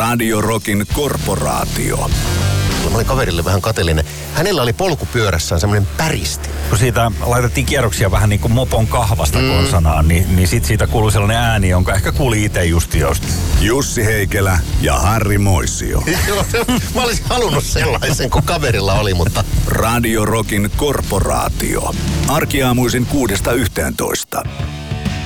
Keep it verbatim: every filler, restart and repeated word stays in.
Radio Rockin korporaatio. Mä olin kaverille vähän kateellinen. Hänellä oli polkupyörässään semmoinen päristi. Kun siitä laitettiin kierroksia vähän niin kuin mopon kahvasta mm. konsanaan, niin, niin sit siitä kuului sellainen ääni, jonka ehkä kuuli itse just josta. Jussi Heikelä ja Harri Moisio. Mä olisin halunnut sellaisen, kun kaverilla oli, mutta... Radio Rockin korporaatio. Arkiaamuisin kuudesta yhteentoista.